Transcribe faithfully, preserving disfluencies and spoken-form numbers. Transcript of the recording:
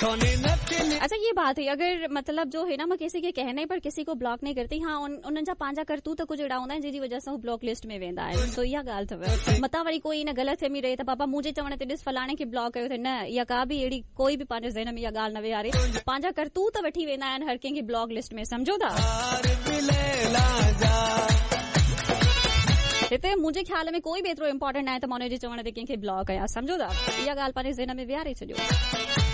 अच्छा ये बात है, अगर मतलब जो है ना मां किसी के कहने पर किसी को ब्लॉक नहीं करती, हाँ उन्हनि जा पंहिंजा करतूत कुछ अहिड़ा हूंदा आहिनि जंहिंजी वजह सां हू ब्लॉक लिस्ट में वेंदा आहिनि, तो इहा ॻाल्हि अथव। मतां वरी कोई न ग़लतफ़हमी रहे त पापा मुंहिंजे चवण ते ॾिस फलाणे खे ब्लॉक कयो अथई, न इहा का बि अहिड़ी कोई बि पंहिंजे ज़हन में इहा ॻाल्हि न विहारे, पंहिंजा करतूत वठी वेंदा आहिनि हर कंहिंखे ब्लॉक लिस्ट में, सम्झो था। हिते मुंहिंजे ख़्याल में कोई बि एतिरो इम्पोर्टेंट न आहे त मां हुनजे चवण ते कंहिंखे ब्लॉक कयां, सम्झो था। इहा ॻाल्हि पंहिंजे ज़हन में विहारे छॾियो।